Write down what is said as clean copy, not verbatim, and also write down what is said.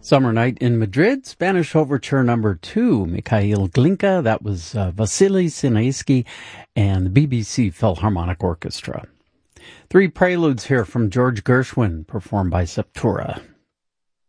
Summer Night in Madrid, Spanish Overture number 2, Mikhail Glinka, that was Vasily Sinaisky, and the BBC Philharmonic Orchestra. 3 preludes here from George Gershwin, performed by Septura.